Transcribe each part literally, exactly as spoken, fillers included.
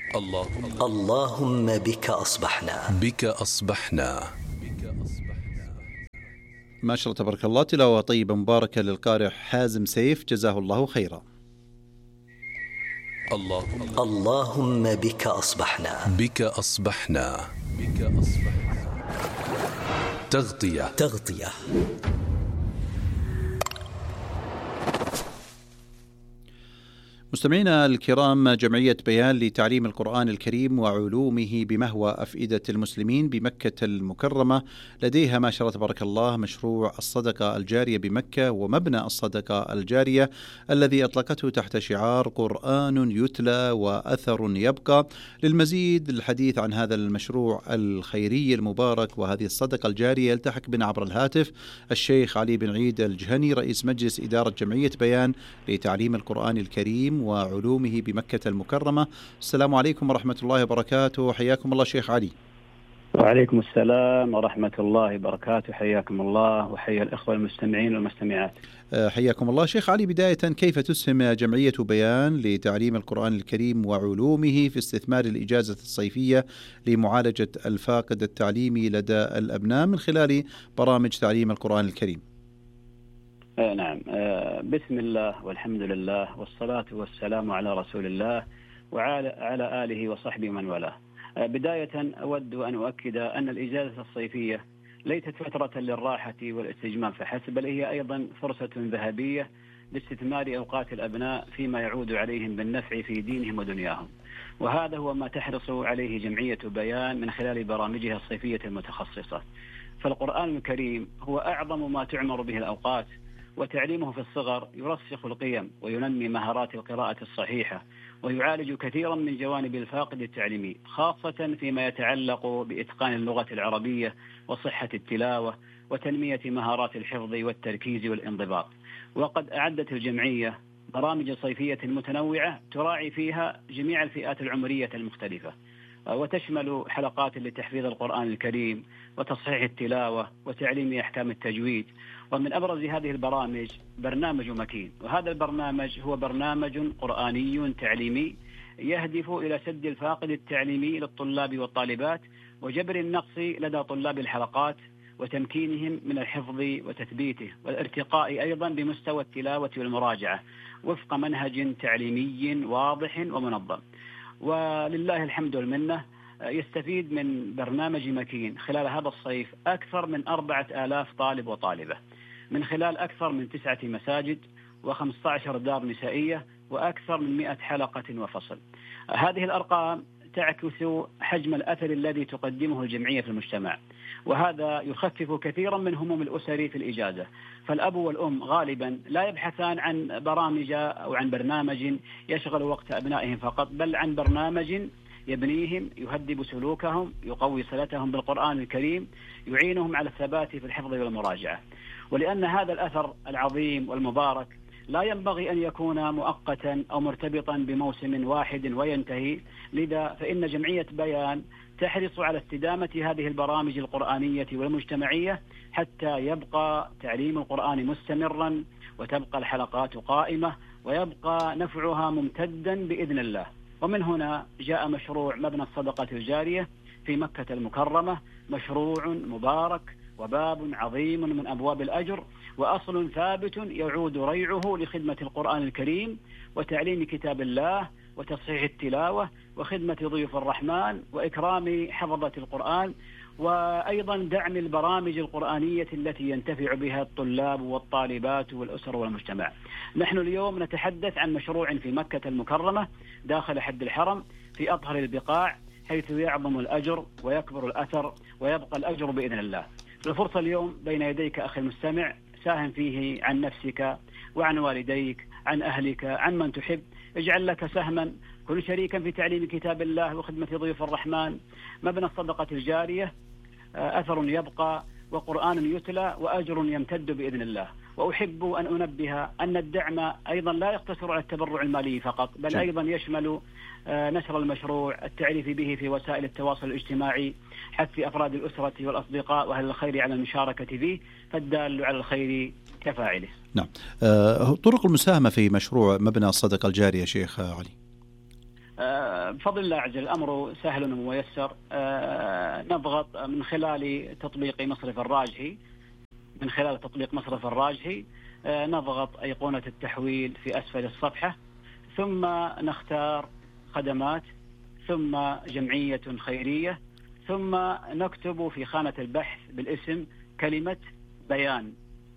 اللهم اللهم بك أصبحنا بك أصبحنا. ما شاء الله تبارك الله، تلاوة طيبة مباركة للقارئ حازم سيف، جزاه الله خيرا. اللهم اللهم بك أصبحنا بك أصبحنا بك أصبحنا. تغطية تغطية مستمعينا الكرام، جمعية بيان لتعليم القرآن الكريم وعلومه بمهوى أفئدة المسلمين بمكة المكرمة لديها ما شاء الله تبارك الله مشروع الصدقة الجارية بمكة ومبنى الصدقة الجارية الذي أطلقته تحت شعار قرآن يتلى وأثر يبقى. للمزيد الحديث عن هذا المشروع الخيري المبارك وهذه الصدقة الجارية يلتحق بنا عبر الهاتف الشيخ علي بن عيد الجهني، رئيس مجلس إدارة جمعية بيان لتعليم القرآن الكريم وعلومه بمكة المكرمة. السلام عليكم ورحمة الله وبركاته، حياكم الله شيخ علي. وعليكم السلام ورحمة الله وبركاته، حياكم الله وحيا الإخوة المستمعين والمستمعات. حياكم الله شيخ علي. بداية، كيف تسهم جمعية بيان لتعليم القرآن الكريم وعلومه في استثمار الإجازة الصيفية لمعالجة الفاقد التعليمي لدى الأبناء من خلال برامج تعليم القرآن الكريم؟ آه نعم، آه بسم الله والحمد لله والصلاة والسلام على رسول الله وعلى على آله وصحبه من والاه. آه بداية أود أن أؤكد أن الإجازة الصيفية ليست فترة للراحة والاستجمام فحسب، بل هي أيضا فرصة ذهبية لاستثمار أوقات الأبناء فيما يعود عليهم بالنفع في دينهم ودنياهم، وهذا هو ما تحرص عليه جمعية بيان من خلال برامجها الصيفية المتخصصة. فالقرآن الكريم هو أعظم ما تعمر به الأوقات، وتعليمه في الصغر يرسخ القيم وينمي مهارات القراءة الصحيحة ويعالج كثيرا من جوانب الفاقد التعليمي، خاصة فيما يتعلق بإتقان اللغة العربية وصحة التلاوة وتنمية مهارات الحفظ والتركيز والانضباط. وقد أعدت الجمعية برامج صيفية متنوعة تراعي فيها جميع الفئات العمرية المختلفة، وتشمل حلقات لتحفيظ القرآن الكريم وتصحيح التلاوة وتعليم أحكام التجويد. ومن أبرز هذه البرامج برنامج مكين، وهذا البرنامج هو برنامج قرآني تعليمي يهدف إلى سد الفاقد التعليمي للطلاب والطالبات وجبر النقص لدى طلاب الحلقات وتمكينهم من الحفظ وتثبيته والارتقاء أيضا بمستوى التلاوة والمراجعة وفق منهج تعليمي واضح ومنظم. ولله الحمد والمنة، يستفيد من برنامج مكين خلال هذا الصيف أكثر من أربعة آلاف طالب وطالبة من خلال أكثر من تسعة مساجد وخمسة عشر دار نسائية وأكثر من مئة حلقة وفصل. هذه الأرقام تعكس حجم الأثر الذي تقدمه الجمعية في المجتمع، وهذا يخفف كثيرا من هموم الأسر في الإجازة. فالأب والأم غالبا لا يبحثان عن برامج أو عن برنامج يشغل وقت أبنائهم فقط، بل عن برنامج يبنيهم، يهذب سلوكهم، يقوي صلتهم بالقرآن الكريم، يعينهم على الثبات في الحفظ والمراجعة. ولأن هذا الأثر العظيم والمبارك لا ينبغي أن يكون مؤقتا أو مرتبطا بموسم واحد وينتهي، لذا فإن جمعية بيان تحرص على استدامة هذه البرامج القرآنية والمجتمعية حتى يبقى تعليم القرآن مستمرا وتبقى الحلقات قائمة ويبقى نفعها ممتدا بإذن الله. ومن هنا جاء مشروع مبنى الصدقة الجارية في مكة المكرمة، مشروع مبارك وباب عظيم من أبواب الأجر وأصل ثابت يعود ريعه لخدمة القرآن الكريم وتعليم كتاب الله وتصحيح التلاوة وخدمة ضيوف الرحمن وإكرام حفظة القرآن، وأيضا دعم البرامج القرآنية التي ينتفع بها الطلاب والطالبات والأسر والمجتمع. نحن اليوم نتحدث عن مشروع في مكة المكرمة داخل حد الحرم في أطهر البقاع، حيث يعظم الأجر ويكبر الأثر ويبقى الأجر بإذن الله. الفرصة اليوم بين يديك أخي المستمع، ساهم فيه عن نفسك وعن والديك، عن أهلك، عن من تحب، اجعل لك سهما، كن شريكا في تعليم كتاب الله وخدمة ضيوف الرحمن. مبنى الصدقة الجارية أثر يبقى وقرآن يتلى وأجر يمتد بإذن الله. وأحب أن أنبه أن الدعم أيضا لا يقتصر على التبرع المالي فقط، بل أيضا يشمل نشر المشروع، التعريف به في وسائل التواصل الاجتماعي، حث أفراد الأسرة والأصدقاء وأهل الخير على المشاركة فيه، فالدال على الخير كفاعله. نعم. طرق المساهمة في مشروع مبنى الصدقة الجارية شيخ علي؟ بفضل الله عز وجل الأمر سهل وميسر. نضغط من خلال تطبيق مصرف الراجحي من خلال تطبيق مصرف الراجحي نضغط أيقونة التحويل في أسفل الصفحة، ثم نختار خدمات، ثم جمعية خيرية، ثم نكتب في خانة البحث بالاسم كلمة بيان،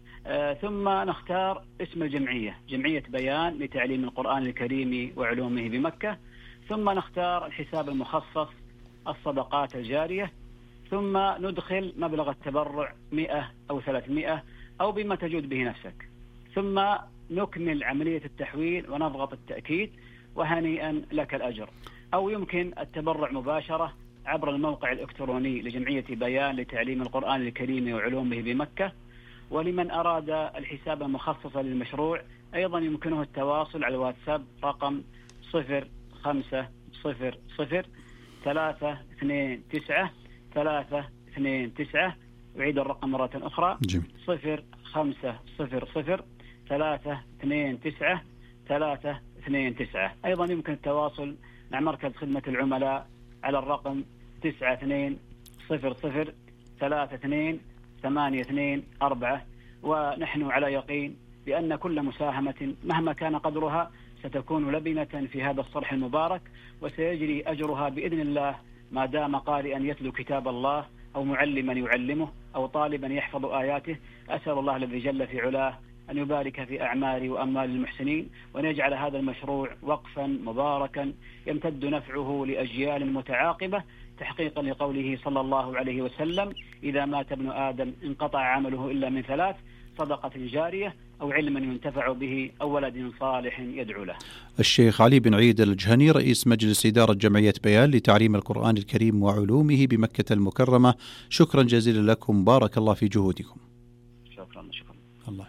ثم نختار اسم الجمعية، جمعية بيان لتعليم القرآن الكريم وعلومه بمكة، ثم نختار الحساب المخصص الصدقات الجارية، ثم ندخل مبلغ التبرع مئة أو ثلاثمئة أو بما تجود به نفسك، ثم نكمل عملية التحويل ونضغط التأكيد وهنيئا لك الأجر. أو يمكن التبرع مباشرة عبر الموقع الإلكتروني لجمعية بيان لتعليم القرآن الكريم وعلومه بمكة. ولمن أراد الحساب المخصص للمشروع أيضا يمكنه التواصل على الواتساب رقم صفر خمسة صفر صفر ثلاثة اثنين تسعة ثلاثة اثنين تسعة. أعيد الرقم مرة أخرى صفر خمسة صفر صفر ثلاثة اثنين تسعة ثلاثة اثنين تسعة. أيضا يمكن التواصل مع مركز خدمة العملاء على الرقم تسعة اثنين صفر صفر ثلاثة اثنين ثمانية اثنين أربعة. ونحن على يقين بأن كل مساهمة مهما كان قدرها ستكون لبنة في هذا الصرح المبارك، وسيجري أجرها بإذن الله ما دام قارئا يتلو كتاب الله أو معلما يعلمه أو طالبا يحفظ آياته. أسأل الله الذي جل في علاه أن يبارك في أعمال وأموال المحسنين، وأن يجعل هذا المشروع وقفا مباركا يمتد نفعه لأجيال متعاقبة، تحقيقا لقوله صلى الله عليه وسلم: إذا مات ابن آدم انقطع عمله إلا من ثلاث: صدقة جارية أو علم ينتفع به أو ولد صالح يدعو له. الشيخ علي بن عيد الجهني رئيس مجلس إدارة جمعية بيان لتعليم القرآن الكريم وعلومه بمكة المكرمة، شكرا جزيلا لكم، بارك الله في جهودكم. شكرا شكرا. الله.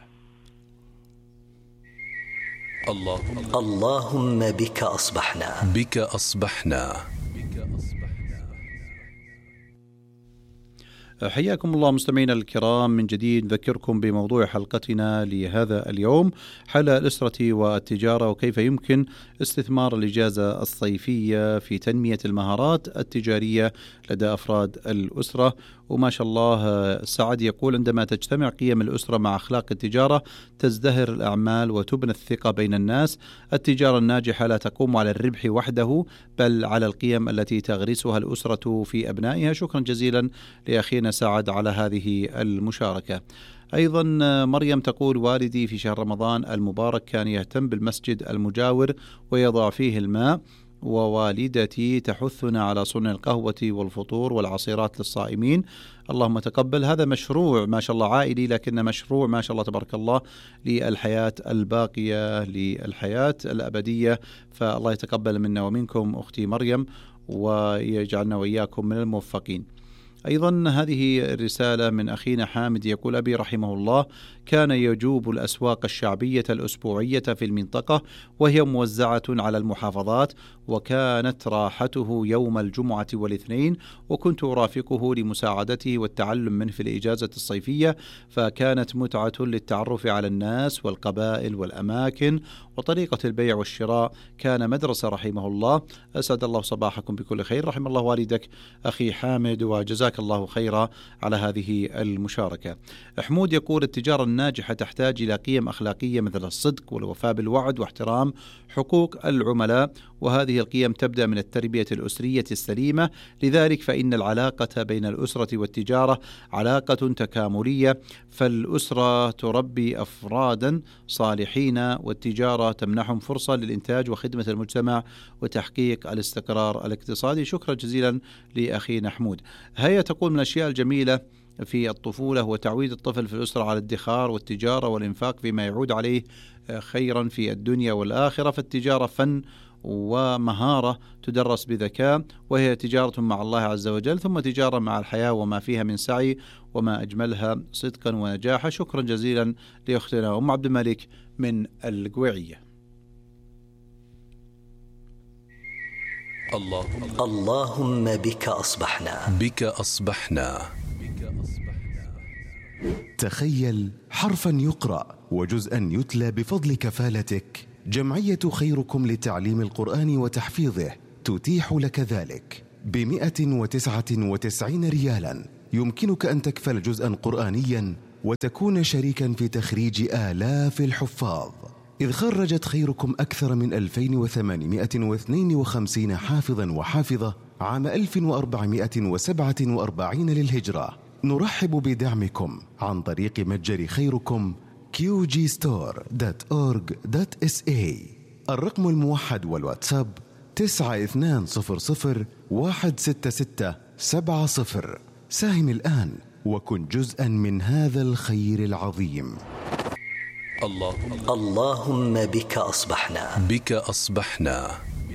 اللهم اللهم بك أصبحنا بك أصبحنا. حياكم الله مستمعينا الكرام من جديد. نذكركم بموضوع حلقتنا لهذا اليوم حل الأسرة والتجارة، وكيف يمكن استثمار الإجازة الصيفية في تنمية المهارات التجارية لدى أفراد الأسرة. وما شاء الله سعد يقول: عندما تجتمع قيم الأسرة مع أخلاق التجارة تزدهر الأعمال وتبنى الثقة بين الناس. التجارة الناجحة لا تقوم على الربح وحده بل على القيم التي تغرسها الأسرة في أبنائها. شكرا جزيلا لأخينا سعد على هذه المشاركة. أيضا مريم تقول: والدي في شهر رمضان المبارك كان يهتم بالمسجد المجاور ويضع فيه الماء، ووالدتي تحثنا على صنع القهوة والفطور والعصيرات للصائمين. اللهم تقبل. هذا مشروع ما شاء الله عائلي، لكن مشروع ما شاء الله تبارك الله للحياة الباقية، للحياة الأبدية. فالله يتقبل منا ومنكم أختي مريم، ويجعلنا وإياكم من الموفقين. أيضا هذه الرسالة من أخينا حامد يقول: أبي رحمه الله كان يجوب الأسواق الشعبية الأسبوعية في المنطقة وهي موزعة على المحافظات، وكانت راحته يوم الجمعة والاثنين، وكنت أرافقه لمساعدته والتعلم منه في الإجازة الصيفية، فكانت متعة للتعرف على الناس والقبائل والأماكن وطريقة البيع والشراء. كان مدرسة رحمه الله. أسعد الله صباحكم بكل خير. رحم الله والدك أخي حامد، وجزاك الله خيرا على هذه المشاركة. حمود يقول: التجارة الناجحة تحتاج إلى قيم أخلاقية مثل الصدق والوفاء بالوعد واحترام حقوق العملاء، وهذه القيم تبدأ من التربية الأسرية السليمة. لذلك فإن العلاقة بين الأسرة والتجارة علاقة تكاملية، فالأسرة تربي أفرادا صالحين، والتجارة تمنحهم فرصة للإنتاج وخدمة المجتمع وتحقيق الاستقرار الاقتصادي. شكرا جزيلا لأخينا حمود. هيا تقول: من الأشياء الجميلة في الطفولة هو تعويد الطفل في الأسرة على الادخار والتجارة والإنفاق فيما يعود عليه خيرا في الدنيا والآخرة. فالتجارة فن ومهارة تدرس بذكاء، وهي تجارة مع الله عز وجل، ثم تجارة مع الحياة وما فيها من سعي، وما أجملها صدقا ونجاحا. شكرا جزيلا لأختنا أم عبد الملك من القويعية. اللهم اللهم بك أصبحنا بك أصبحنا. تخيل حرفا يقرأ وجزءا يتلى بفضل كفالتك جمعية خيركم لتعليم القرآن وتحفيظه تتيح لك ذلك بمئة وتسعة وتسعين ريالا. يمكنك أن تكفل جزءا قرآنيا وتكون شريكا في تخريج آلاف الحفاظ، إذ خرجت خيركم أكثر من ألفين وثمانمئة واثنين وخمسين حافظا وحافظة عام ألف وأربعمئة وسبعة وأربعين للهجرة. نرحب بدعمكم عن طريق متجر خيركم كيو جي ستور دوت أورج دوت إس إيه. الرقم الموحد والواتساب تسعة اثنان صفر صفر واحد ستة ستة سبعة صفر. ساهم الآن وكن جزءا من هذا الخير العظيم. اللهم اللهم بك أصبحنا بك أصبحنا.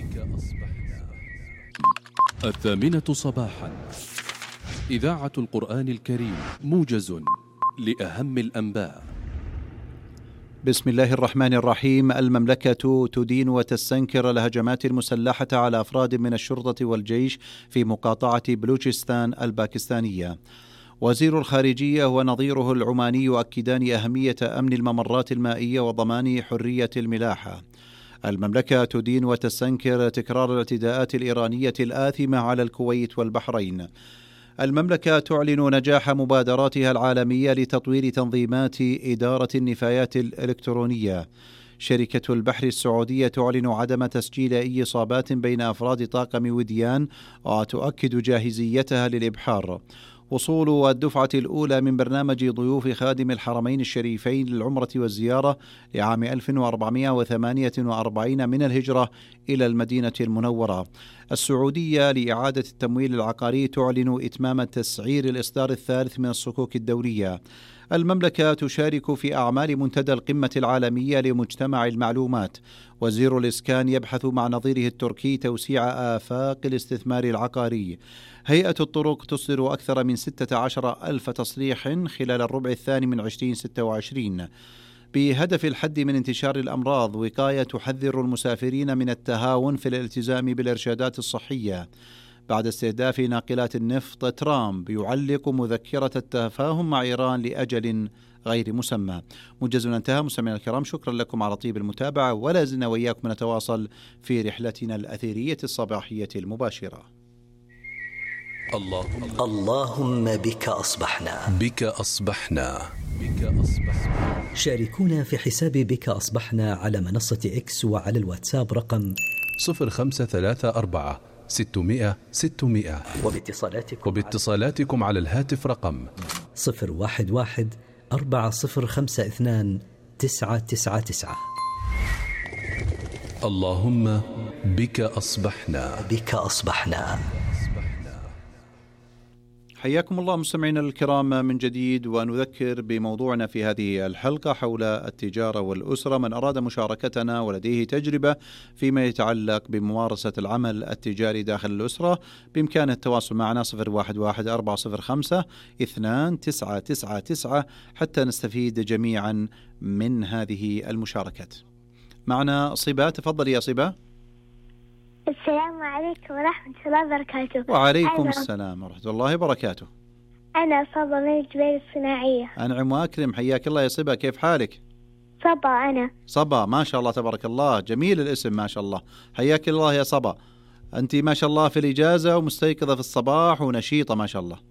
الثامنة صباحا، إذاعة القرآن الكريم، موجز لأهم الأنباء. بسم الله الرحمن الرحيم. المملكة تدين وتستنكر الهجمات المسلحة على أفراد من الشرطة والجيش في مقاطعة بلوچستان الباكستانية. وزير الخارجية ونظيره العماني يؤكدان أهمية أمن الممرات المائية وضمان حرية الملاحة. المملكة تدين وتستنكر تكرار الاعتداءات الإيرانية الآثمة على الكويت والبحرين. المملكة تعلن نجاح مبادراتها العالمية لتطوير تنظيمات إدارة النفايات الإلكترونية. شركة البحر السعودية تعلن عدم تسجيل أي إصابات بين أفراد طاقم وديان وتؤكد جاهزيتها للإبحار. وصول الدفعة الأولى من برنامج ضيوف خادم الحرمين الشريفين للعمرة والزيارة لعام ألف وأربعمئة وثمانية وأربعين من الهجرة إلى المدينة المنورة. السعودية لإعادة التمويل العقاري تعلن إتمام تسعير الإصدار الثالث من الصكوك الدولية. المملكة تشارك في أعمال منتدى القمة العالمية لمجتمع المعلومات. وزير الإسكان يبحث مع نظيره التركي توسيع آفاق الاستثمار العقاري. هيئة الطرق تصدر أكثر من ستة عشر ألف تصريح خلال الربع الثاني من ألفين وستة وعشرين بهدف الحد من انتشار الأمراض. وقاية تحذر المسافرين من التهاون في الالتزام بالإرشادات الصحية. بعد استهداف ناقلات النفط، ترامب يعلق مذكرة التفاهم مع إيران لأجل غير مسمى. موجزنا انتهى. مستمعينا الكرام، شكرا لكم على طيب المتابعة، ولا زلنا وإياكم نتواصل في رحلتنا الأثيرية الصباحية المباشرة. اللهم اللهم بك أصبحنا بك أصبحنا بك أصبحنا. شاركونا في حساب بك أصبحنا على منصة إكس وعلى الواتساب رقم صفر خمسة ثلاثة أربعة ستمئة ستمئة. وباتصالاتكم وباتصالاتكم على الهاتف رقم صفر واحد واحد أربعة صفر خمسة اثنان تسعة تسعة تسعة. اللهم بك أصبحنا بك أصبحنا. حياكم الله مستمعينا الكرام من جديد، ونذكر بموضوعنا في هذه الحلقة حول التجارة والأسرة. من أراد مشاركتنا ولديه تجربة فيما يتعلق بممارسة العمل التجاري داخل الأسرة، بإمكانه التواصل معنا صفر واحد واحد أربعة صفر خمسة اثنان تسعة تسعة تسعة حتى نستفيد جميعا من هذه المشاركات. معنا صبا، تفضل يا صبا. السلام عليكم ورحمة الله وبركاته. وعليكم أنا السلام ورحمة الله وبركاته. أنا صبا من الجبال الصناعية. أنعم وأكرم، حياك الله يا صبا. كيف حالك؟ صبا أنا. صبا، ما شاء الله تبارك الله، جميل الاسم ما شاء الله. حياك الله يا صبا. أنت ما شاء الله في الإجازة ومستيقظة في الصباح ونشيطة ما شاء الله.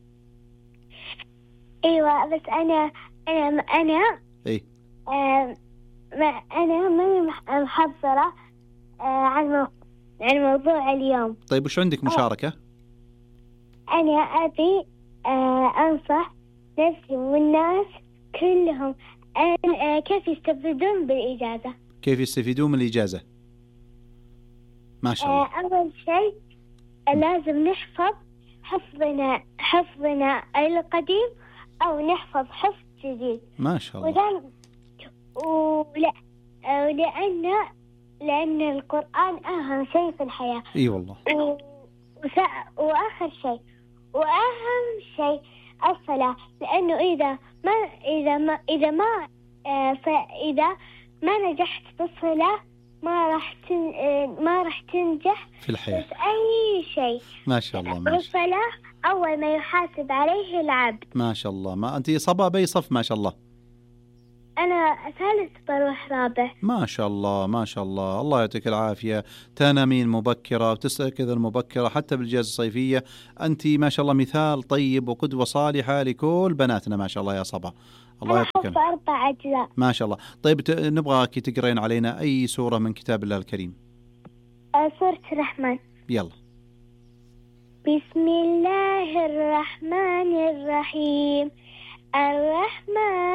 أيوة، بس أنا أنا أنا إيه آه ما أنا ماني محضرة آه عن عن موضوع اليوم. طيب وش عندك مشاركة؟ أنا أبي آه أنصح نفسي والناس كلهم آه كيف يستفيدون بالإجازة. كيف يستفيدون من الإجازة؟ ما شاء الله. آه أول شيء لازم نحفظ حفظنا حفظنا القديم أو نحفظ حفظ جديد. ما شاء الله. ولأن ولا ولأن لأن القرآن أهم شيء في الحياة. إي والله. و... وس... وآخر شيء وأهم شيء الصلاة، لأنه إذا ما إذا ما إذا ما آه ف... إذا ما نجحت بالصلاة ما راح تن... آه ما راح تنجح في الحياة في أي شيء. ما شاء الله. ما شاء الله. والصلاة أول ما يحاسب عليه العبد. ما شاء الله. ما أنت صبا بي صف ما شاء الله. أنا ثالث بروح رابع. ما شاء الله ما شاء الله، الله يعطيك العافية. تنامين مبكرة وتستيقظين مبكرة حتى بالإجازة الصيفية. أنت ما شاء الله مثال طيب وقدوة صالحة لكل بناتنا ما شاء الله يا صبا. الله أنا يعطيك حفظ أربع أجزاء. ما شاء الله. طيب نبغاك تقرين علينا أي سورة من كتاب الله الكريم. سورة الرحمن. يلا. بسم الله الرحمن الرحيم. الرحمن